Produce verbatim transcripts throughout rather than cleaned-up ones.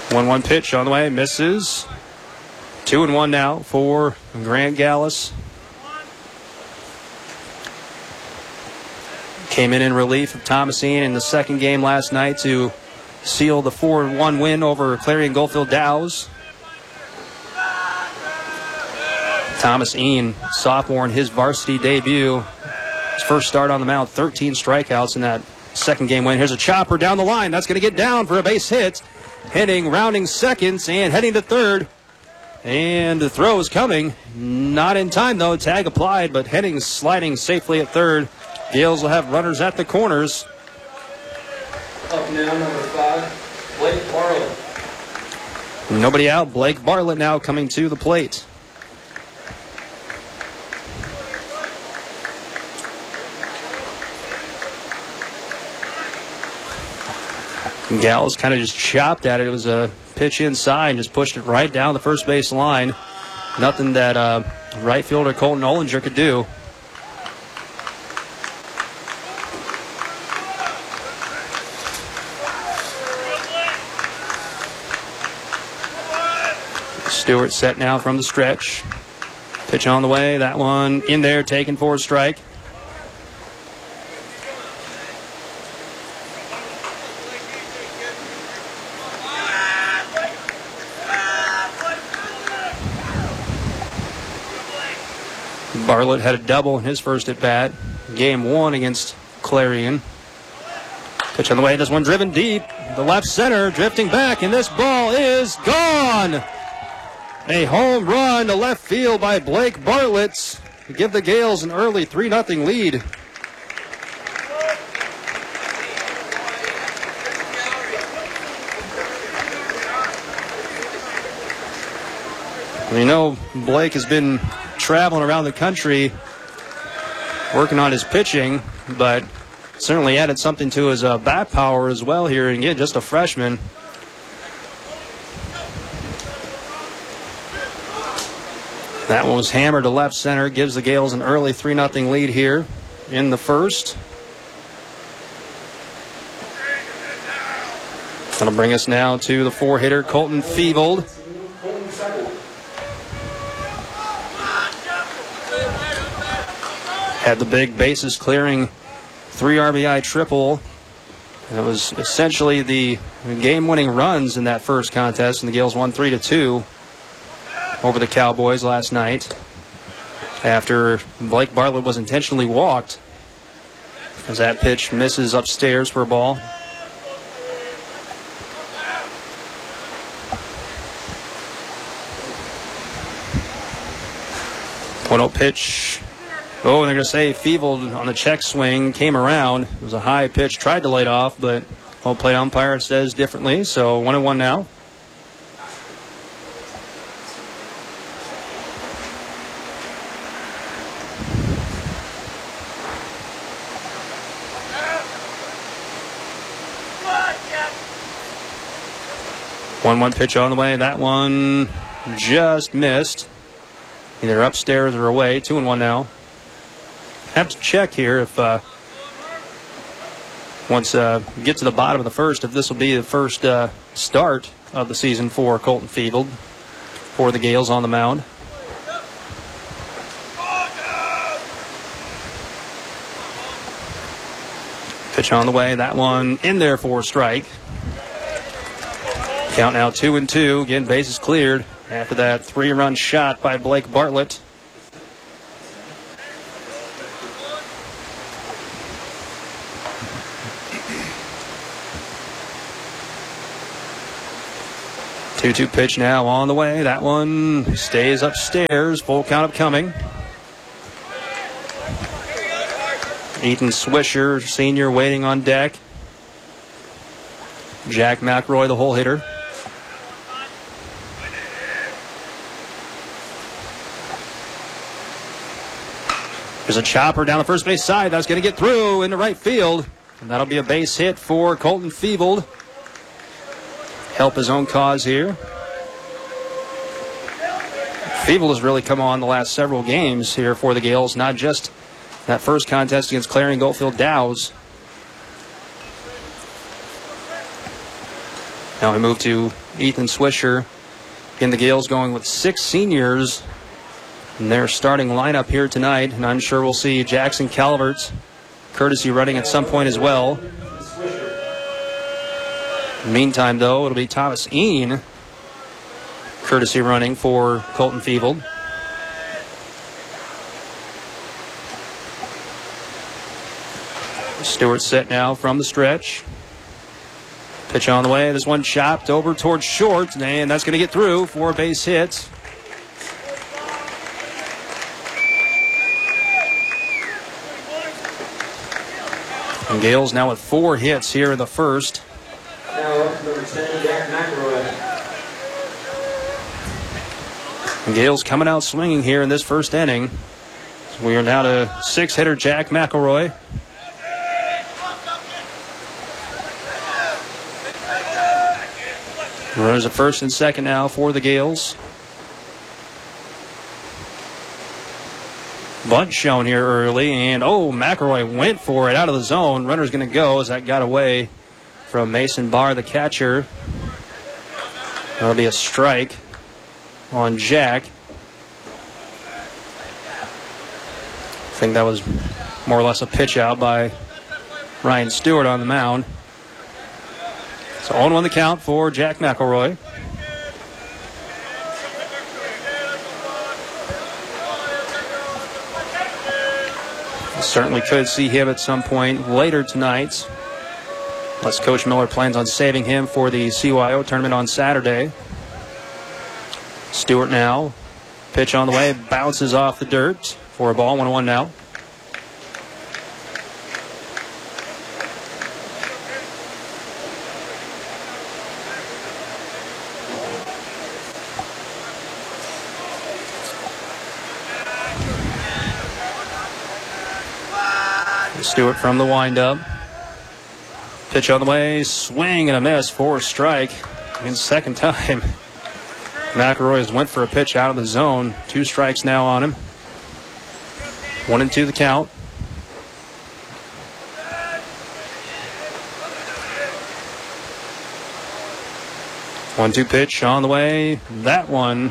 one one pitch on the way, misses. two and one now for Grant Gallus. Came in in relief of Thomasine in the second game last night to seal the four one win over Clarion Goldfield Dows. Thomas Ean, sophomore in his varsity debut. His first start on the mound, thirteen strikeouts in that second game win. Here's a chopper down the line. That's going to get down for a base hit. Hitting, rounding seconds, and heading to third. And the throw is coming. Not in time, though. Tag applied, but Henning sliding safely at third. Gales will have runners at the corners. Up now, number five, Blake Bartlett. Nobody out. Blake Bartlett now coming to the plate. Gals kind of just chopped at it. It was a pitch inside and just pushed it right down the first base line. Nothing that uh, right fielder Colton Ollinger could do. Stewart set now from the stretch. Pitch on the way. That one in there, taken for a strike. Bartlett had a double in his first at bat. Game one against Clarion. Pitch on the way. This one driven deep. The left center drifting back, and this ball is gone. A home run to left field by Blake Bartlett to give the Gales an early three nothing lead. You know, Blake has been traveling around the country working on his pitching, but certainly added something to his uh, bat power as well here. And again, just a freshman. That one was hammered to left center, gives the Gales an early three nothing lead here in the first. That'll bring us now to the four-hitter, Colton Fevold. Had the big bases clearing three R B I triple. It was essentially the game-winning runs in that first contest, and the Gales won three to two over the Cowboys last night after Blake Bartlett was intentionally walked as that pitch misses upstairs for a ball. one oh pitch. Oh, and they're going to say Fevold on the check swing came around. It was a high pitch, tried to lay it off, but home plate umpire says differently. So one and one now. one one pitch on the way. That one just missed. Either upstairs or away. Two and one now. Have to check here if uh, once uh, we get to the bottom of the first, if this will be the first uh, start of the season for Colton Fevold for the Gales on the mound. Pitch on the way. That one in there for a strike. Count now two and two. Again, bases cleared after that three-run shot by Blake Bartlett. two two pitch now on the way. That one stays upstairs. Full count upcoming. Ethan Swisher, senior, waiting on deck. Jack McRoy, the hole hitter. There's a chopper down the first base side. That's going to get through into right field. And that'll be a base hit for Colton Fevold. Help his own cause here. Fevold has really come on the last several games here for the Gales, not just that first contest against Clarion Goldfield Dows. Now we move to Ethan Swisher. Again, the Gales going with six seniors in their starting lineup here tonight. And I'm sure we'll see Jackson Calvert's courtesy running at some point as well. Meantime, though, it'll be Thomas Ean courtesy running for Colton Feevold. Stewart set now from the stretch. Pitch on the way. This one chopped over towards short, and that's going to get through for a base hit. And Gales now with four hits here in the first. Now up to number ten, Jack McElroy. And Gales coming out swinging here in this first inning. So we are now to six-hitter Jack McElroy. Runners at first and second now for the Gales. Bunt shown here early, and oh, McElroy went for it out of the zone. Runner's going to go as that got away from Mason Barr, the catcher. That'll be a strike on Jack. I think that was more or less a pitch out by Ryan Stewart on the mound. So oh one the count for Jack McElroy. Certainly could see him at some point later tonight, unless Coach Miller plans on saving him for the C Y O tournament on Saturday. Stewart now. Pitch on the way. Bounces off the dirt for a ball. one oh one now. Stewart from the windup. Pitch on the way. Swing and a miss for a strike. In second time. McElroy has went for a pitch out of the zone. Two strikes now on him. One and two the count. One two pitch on the way. That one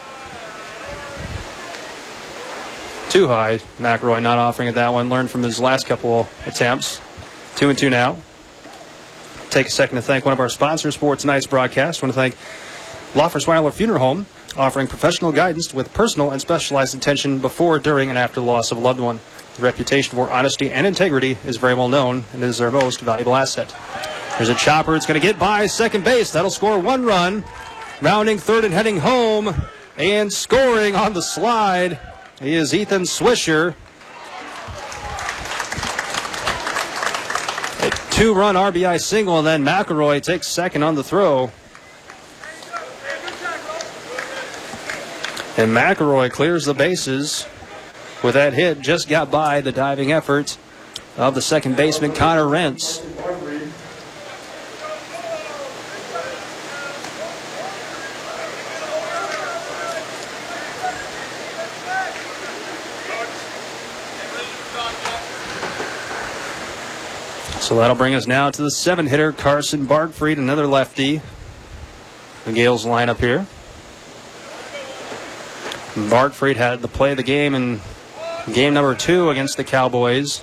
too high. McElroy not offering it that one. Learned from his last couple attempts. Two and two now. Take a second to thank one of our sponsors for tonight's broadcast. I want to thank Loffersweiler Funeral Home, offering professional guidance with personal and specialized attention before, during, and after the loss of a loved one. The reputation for honesty and integrity is very well known and is their most valuable asset. There's a chopper. It's going to get by second base. That'll score one run. Rounding third and heading home and scoring on the slide is Ethan Swisher. A two-run R B I single, and then McElroy takes second on the throw. And McElroy clears the bases with that hit. Just got by the diving effort of the second baseman, Connor Rentz. So that'll bring us now to the seven-hitter, Carson Bargfried, another lefty. The Gales lineup here. Bargfried had to play the game in game number two against the Cowboys.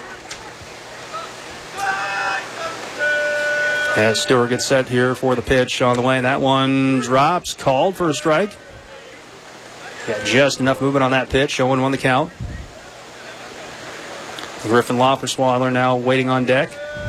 As Stewart gets set here for the pitch on the way. That one drops, called for a strike. Got just enough movement on that pitch. oh one the count. Griffin Loffersweiler now waiting on deck.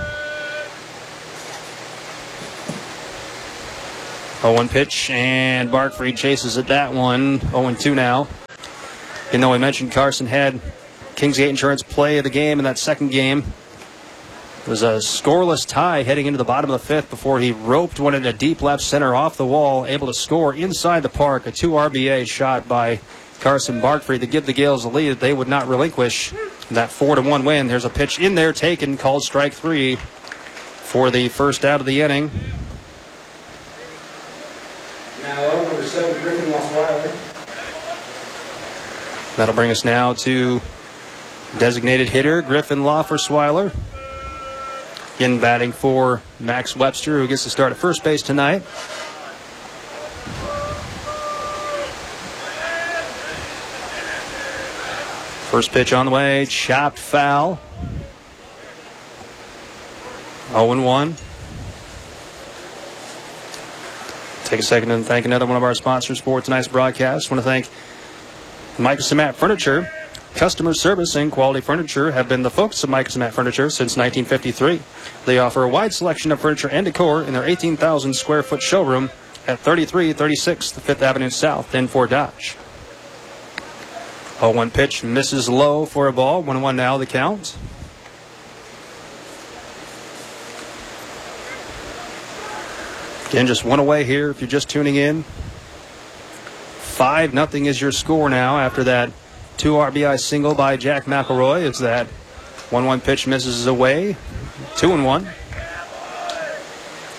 oh one pitch, and Bargfried chases at that one. oh two now. You know, we mentioned Carson had Kingsgate Insurance play of the game in that second game. It was a scoreless tie heading into the bottom of the fifth before he roped one into deep left center off the wall, able to score inside the park. A two R B A shot by Carson Bargfried to give the Gales a lead that they would not relinquish. That four to one win. There's a pitch in there taken, called strike three for the first out of the inning. Now number seven, Griffin Loffersweiler. That'll bring us now to designated hitter Griffin Loffersweiler. In batting for Max Webster, who gets to start at first base tonight. First pitch on the way, chopped foul. oh and one. Take a second and thank another one of our sponsors for tonight's broadcast. I want to thank Mike Samat Furniture. Customer service and quality furniture have been the focus of Mike Samat Furniture since nineteen fifty-three. They offer a wide selection of furniture and decor in their eighteen thousand square foot showroom at thirty-three thirty-six Fifth Avenue South in Fort Dodge. oh one pitch misses low for a ball. one one now the count. Again, just one away here if you're just tuning in. five nothing is your score now after that two R B I single by Jack McElroy. It's that one one pitch misses away. two and one.